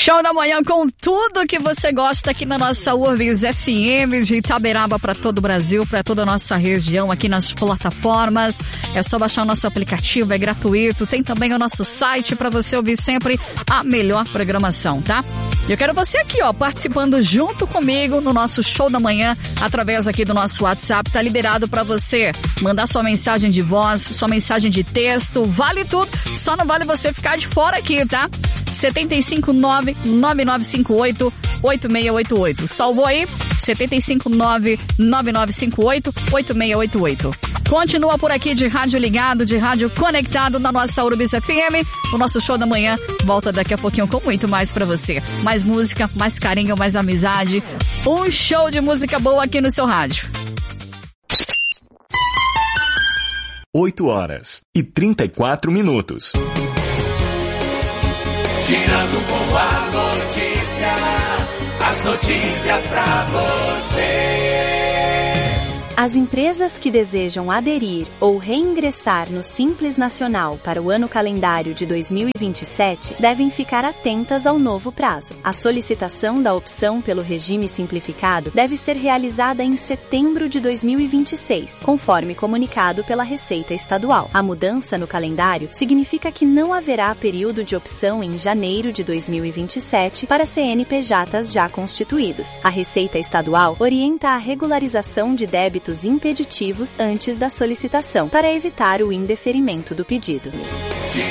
Show da manhã com tudo que você gosta aqui na nossa URBS FM de Itaberaba para todo o Brasil, para toda a nossa região aqui nas plataformas. É só baixar o nosso aplicativo, é gratuito. Tem também o nosso site para você ouvir sempre a melhor programação, tá? Eu quero você aqui, ó, participando junto comigo no nosso Show da Manhã, através aqui do nosso WhatsApp. Tá liberado para você mandar sua mensagem de voz, sua mensagem de texto, vale tudo. Só não vale você ficar de fora aqui, tá? 759-9958-8688. Salvou aí? 759-9958-8688. Continua por aqui de rádio ligado, de rádio conectado na nossa URBS FM. O nosso Show da Manhã volta daqui a pouquinho com muito mais pra você. Mais música, mais carinho, mais amizade. Um show de música boa aqui no seu rádio. 8h34. Girando com a notícia, as notícias pra você. As empresas que desejam aderir ou reingressar no Simples Nacional para o ano calendário de 2027 devem ficar atentas ao novo prazo. A solicitação da opção pelo regime simplificado deve ser realizada em setembro de 2026, conforme comunicado pela Receita Estadual. A mudança no calendário significa que não haverá período de opção em janeiro de 2027 para CNPJs já constituídos. A Receita Estadual orienta a regularização de débitos impeditivos antes da solicitação, para evitar o indeferimento do pedido.